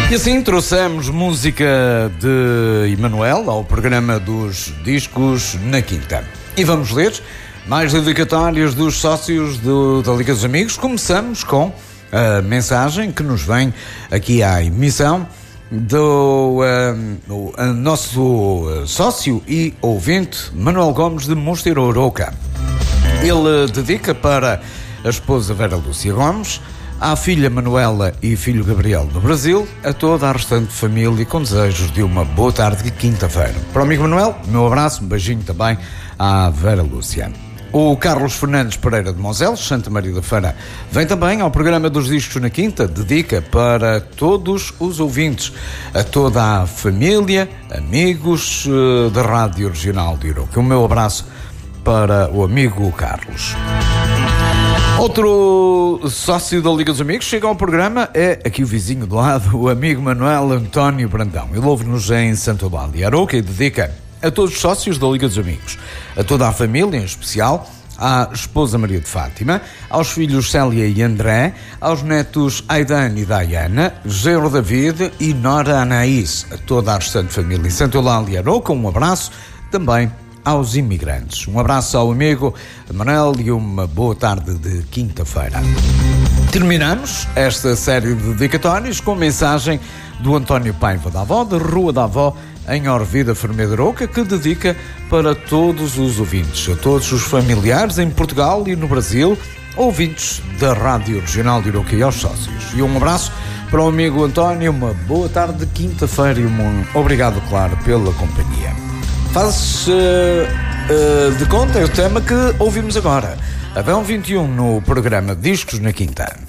E assim trouxemos música de Emanuel ao programa dos discos na quinta. E vamos ler mais dedicatórias dos sócios da Liga dos Amigos. Começamos com a mensagem que nos vem aqui à emissão do nosso sócio e ouvinte Manuel Gomes de Mosteiro Oroca. Ele dedica para a esposa Vera Lúcia Gomes, à filha Manuela e filho Gabriel no Brasil, a toda a restante família, com desejos de uma boa tarde de quinta-feira. Para o amigo Manuel, meu abraço, um beijinho também à Vera Lúcia. O Carlos Fernandes Pereira de Monzelos, Santa Maria da Feira, vem também ao programa dos discos na quinta, dedica para todos os ouvintes, a toda a família, amigos da Rádio Regional de Oroca. O meu abraço para o amigo Carlos. Outro sócio da Liga dos Amigos chega ao programa, é aqui o vizinho do lado, o amigo Manuel António Brandão. Ele ouve-nos em Santo Eudónio de Aroca e dedica a todos os sócios da Liga dos Amigos, a toda a família, em especial à esposa Maria de Fátima, aos filhos Célia e André, aos netos Aidan e Diana, Genro David e Nora Anaís, a toda a restante família em Santo Eudónio de Aroca. Um abraço também aos imigrantes. Um abraço ao amigo Manuel e uma boa tarde de quinta-feira. Terminamos esta série de dedicatórios com a mensagem do António Paiva da Avó, de Rua da Avó, em Orvida, Fermeira de Aroca, que dedica para todos os ouvintes, a todos os familiares em Portugal e no Brasil, ouvintes da Rádio Regional de Aroca e aos sócios. E um abraço para o amigo António, uma boa tarde de quinta-feira e um obrigado, claro, pela companhia. Faz de conta é o tema que ouvimos agora. Adão 21 no programa Discos na Quinta.